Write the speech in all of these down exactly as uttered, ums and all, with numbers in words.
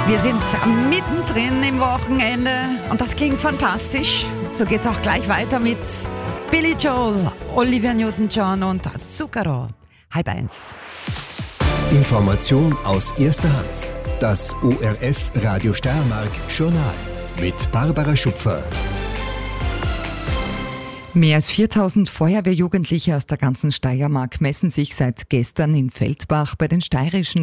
Wir sind mittendrin im Wochenende und das klingt fantastisch. So geht's auch gleich weiter mit Billy Joel, Olivia Newton-John und Zucchero. Halb eins. Information aus erster Hand. Das O R F Radio Steiermark Journal mit Barbara Schupfer. Mehr als viertausend Feuerwehrjugendliche aus der ganzen Steiermark messen sich seit gestern in Feldbach bei den steirischen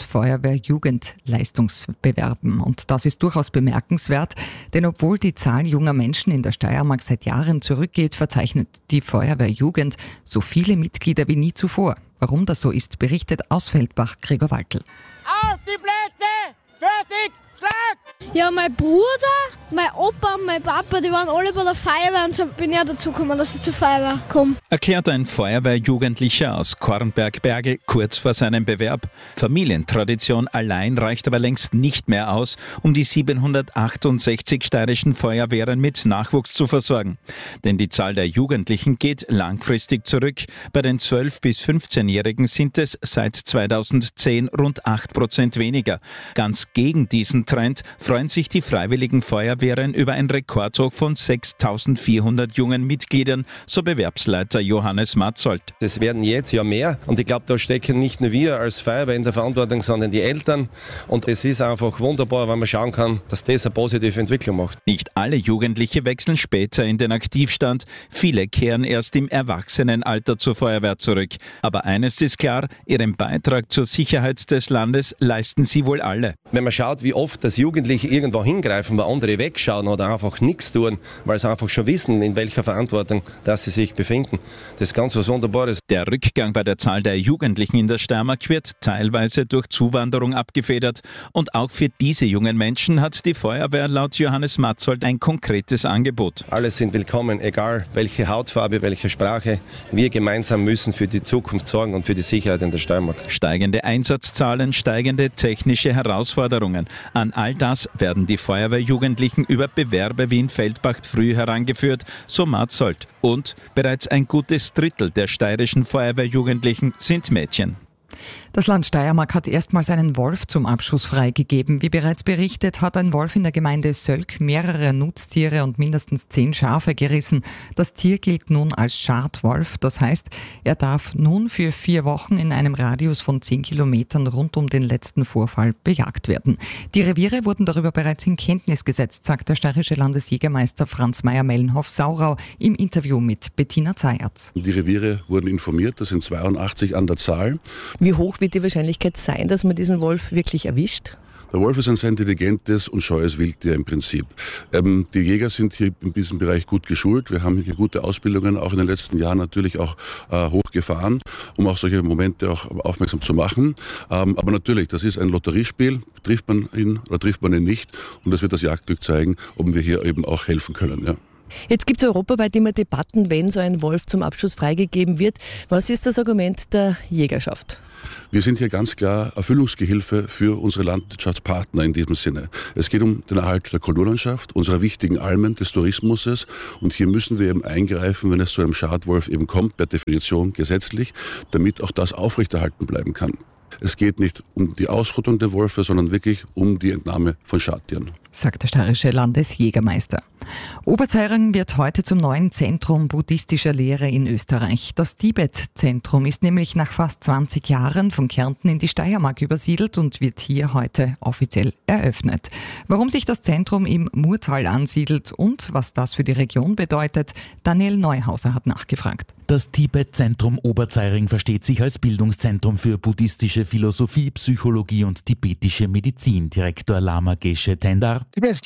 Landesfeuerwehr-Jugendleistungsbewerben. Und das ist durchaus bemerkenswert, denn obwohl die Zahl junger Menschen in der Steiermark seit Jahren zurückgeht, verzeichnet die Feuerwehrjugend so viele Mitglieder wie nie zuvor. Warum das so ist, berichtet aus Feldbach Gregor Waltl. Auf die Plätze! Fertig! Schlag! Ja, mein Bruder, mein Opa und mein Papa, die waren alle bei der Feuerwehr und so bin ich auch dazu gekommen, dass ich zur Feuerwehr komme. Erklärt ein Feuerwehrjugendlicher aus Kornberg-Bergl kurz vor seinem Bewerb. Familientradition allein reicht aber längst nicht mehr aus, um die siebenhundertachtundsechzig steirischen Feuerwehren mit Nachwuchs zu versorgen. Denn die Zahl der Jugendlichen geht langfristig zurück. Bei den zwölf- bis fünfzehnjährigen sind es seit zweitausendzehn rund acht Prozent weniger. Ganz gegen diesen Trend freuen sich die Freiwilligen Feuerwehren über ein Rekordhoch von sechstausendvierhundert jungen Mitgliedern, so Bewerbsleiter Johannes Matzold. Es werden jetzt ja mehr und ich glaube, da stecken nicht nur wir als Feuerwehr in der Verantwortung, sondern die Eltern. Und es ist einfach wunderbar, wenn man schauen kann, dass das eine positive Entwicklung macht. Nicht alle Jugendliche wechseln später in den Aktivstand. Viele kehren erst im Erwachsenenalter zur Feuerwehr zurück. Aber eines ist klar, ihren Beitrag zur Sicherheit des Landes leisten sie wohl alle. Wenn man schaut, wie oft das Jugendliche irgendwo hingreifen, weil andere wegschauen oder einfach nichts tun, weil sie einfach schon wissen, in welcher Verantwortung dass sie sich befinden. Das ist ganz was Wunderbares. Der Rückgang bei der Zahl der Jugendlichen in der Steiermark wird teilweise durch Zuwanderung abgefedert. Und auch für diese jungen Menschen hat die Feuerwehr laut Johannes Matzold ein konkretes Angebot. Alle sind willkommen, egal welche Hautfarbe, welche Sprache. Wir gemeinsam müssen für die Zukunft sorgen und für die Sicherheit in der Steiermark. Steigende Einsatzzahlen, steigende technische Herausforderungen. An all das werden die Feuerwehrjugendlichen über Bewerbe wie in Feldbach früh herangeführt, so Matzold. Und bereits ein gutes Drittel der steirischen Feuerwehrjugendlichen sind Mädchen. Das Land Steiermark hat erstmals einen Wolf zum Abschuss freigegeben. Wie bereits berichtet, hat ein Wolf in der Gemeinde Sölk mehrere Nutztiere und mindestens zehn Schafe gerissen. Das Tier gilt nun als Schadwolf. Das heißt, er darf nun für vier Wochen in einem Radius von zehn Kilometern rund um den letzten Vorfall bejagt werden. Die Reviere wurden darüber bereits in Kenntnis gesetzt, sagt der steirische Landesjägermeister Franz Meyer-Mellenhoff-Saurau im Interview mit Bettina Zayatz. Die Reviere wurden informiert, das sind zweiundachtzig an der Zahl. Wie hoch wird die Wahrscheinlichkeit sein, dass man diesen Wolf wirklich erwischt? Der Wolf ist ein sehr intelligentes und scheues Wildtier im Prinzip. Ähm, die Jäger sind hier in diesem Bereich gut geschult. Wir haben hier gute Ausbildungen auch in den letzten Jahren natürlich auch äh, hochgefahren, um auch solche Momente auch aufmerksam zu machen. Ähm, aber natürlich, das ist ein Lotteriespiel. Trifft man ihn oder trifft man ihn nicht? Und das wird das Jagdglück zeigen, ob wir hier eben auch helfen können. Ja. Jetzt gibt es europaweit immer Debatten, wenn so ein Wolf zum Abschuss freigegeben wird. Was ist das Argument der Jägerschaft? Wir sind hier ganz klar Erfüllungsgehilfe für unsere Landwirtschaftspartner in diesem Sinne. Es geht um den Erhalt der Kulturlandschaft, unserer wichtigen Almen, des Tourismus. Und hier müssen wir eben eingreifen, wenn es zu einem Schadwolf eben kommt, per Definition gesetzlich, damit auch das aufrechterhalten bleiben kann. Es geht nicht um die Ausrottung der Wölfe, sondern wirklich um die Entnahme von Schadtieren, sagt der steirische Landesjägermeister. Oberzeuring wird heute zum neuen Zentrum buddhistischer Lehre in Österreich. Das Tibet-Zentrum ist nämlich nach fast zwanzig Jahren von Kärnten in die Steiermark übersiedelt und wird hier heute offiziell eröffnet. Warum sich das Zentrum im Murtal ansiedelt und was das für die Region bedeutet, Daniel Neuhauser hat nachgefragt. Das Tibet-Zentrum Oberzeuring versteht sich als Bildungszentrum für buddhistische Philosophie, Psychologie und tibetische Medizin. Direktor Lama Geshe Tendar.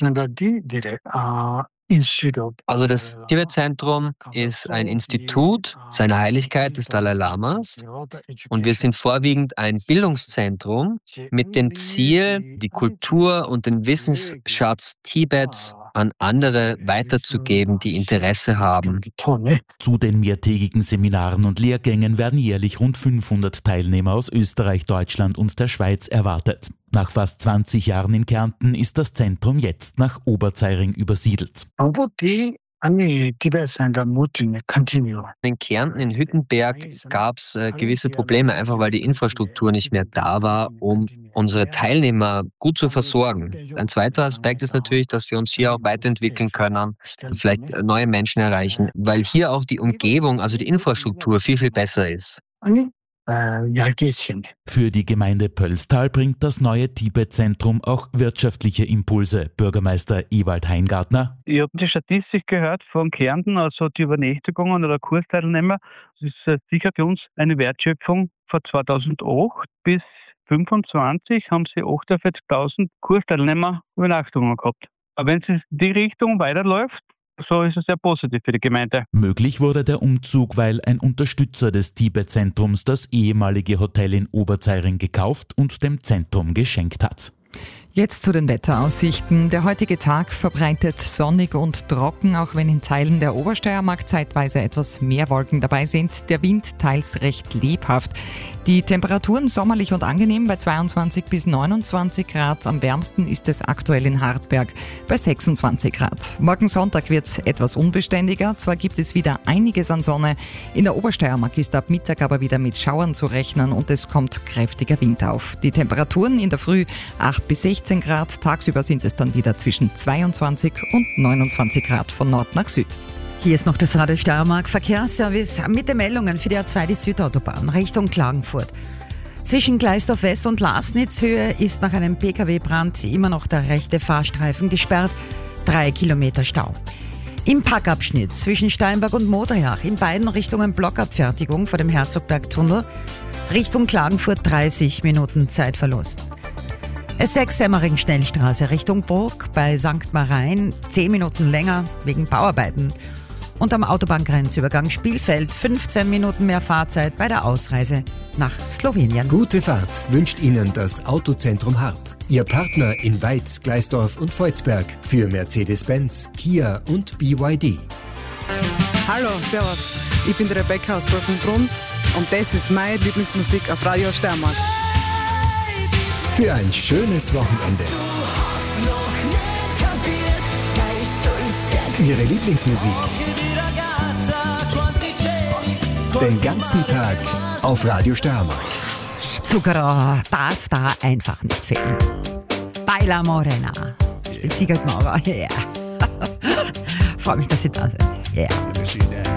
Also das Tibet-Zentrum ist ein Institut seiner Heiligkeit des Dalai Lamas und wir sind vorwiegend ein Bildungszentrum mit dem Ziel, die Kultur und den Wissensschatz Tibets an andere weiterzugeben, die Interesse haben. Zu den mehrtägigen Seminaren und Lehrgängen werden jährlich rund fünfhundert Teilnehmer aus Österreich, Deutschland und der Schweiz erwartet. Nach fast zwanzig Jahren in Kärnten ist das Zentrum jetzt nach Oberzeuring übersiedelt. In Kärnten, in Hüttenberg gab es äh, gewisse Probleme, einfach weil die Infrastruktur nicht mehr da war, um unsere Teilnehmer gut zu versorgen. Ein zweiter Aspekt ist natürlich, dass wir uns hier auch weiterentwickeln können, vielleicht äh, neue Menschen erreichen, weil hier auch die Umgebung, also die Infrastruktur viel, viel besser ist. Für die Gemeinde Pölstal bringt das neue Tibet-Zentrum auch wirtschaftliche Impulse. Bürgermeister Ewald Heingartner. Ich habe die Statistik gehört von Kärnten, also die Übernächtigungen oder Kursteilnehmer. Das ist äh, sicher für uns eine Wertschöpfung. Von zweitausendacht bis fünfundzwanzig haben sie achtundvierzigtausend Kursteilnehmer Übernachtungen gehabt. Aber wenn es in die Richtung weiterläuft, so ist es sehr positiv für die Gemeinde. Möglich wurde der Umzug, weil ein Unterstützer des Tibet-Zentrums das ehemalige Hotel in Oberzeiring gekauft und dem Zentrum geschenkt hat. Jetzt zu den Wetteraussichten. Der heutige Tag verbreitet sonnig und trocken, auch wenn in Teilen der Obersteiermark zeitweise etwas mehr Wolken dabei sind. Der Wind teils recht lebhaft. Die Temperaturen sommerlich und angenehm bei zweiundzwanzig bis neunundzwanzig Grad. Am wärmsten ist es aktuell in Hartberg bei sechsundzwanzig Grad. Morgen Sonntag wird es etwas unbeständiger. Zwar gibt es wieder einiges an Sonne. In der Obersteiermark ist ab Mittag aber wieder mit Schauern zu rechnen und es kommt kräftiger Wind auf. Die Temperaturen in der Früh acht bis sechzehn Grad. Tagsüber sind es dann wieder zwischen zweiundzwanzig und neunundzwanzig Grad von Nord nach Süd. Hier ist noch das Radio Steiermark Verkehrsservice mit den Meldungen für die A zwei, die Südautobahn Richtung Klagenfurt. Zwischen Gleisdorf West und Lasnitzhöhe ist nach einem Pkw-Brand immer noch der rechte Fahrstreifen gesperrt. Drei Kilometer Stau. Im Packabschnitt zwischen Steinberg und Modriach in beiden Richtungen Blockabfertigung vor dem Herzogbergtunnel. Richtung Klagenfurt dreißig Minuten Zeitverlust. S sechs Semmering-Schnellstraße Richtung Burg bei Sankt Marein zehn Minuten länger wegen Bauarbeiten. Und am Autobahngrenzübergang Spielfeld fünfzehn Minuten mehr Fahrzeit bei der Ausreise nach Slowenien. Gute Fahrt wünscht Ihnen das Autozentrum Harp. Ihr Partner in Weiz, Gleisdorf und Volzberg für Mercedes-Benz, Kia und B Y D. Hallo, servus. Ich bin die Rebecca aus Brunn und das ist meine Lieblingsmusik auf Radio Steiermark. Für ein schönes Wochenende. Ihre Lieblingsmusik. Den ganzen Tag auf Radio Steiermark. Zuckerrohr darf da einfach nicht fehlen. Baila Morena. Ich bin Sigurd Maurer. Yeah. Freue mich, dass Sie da sind. Yeah.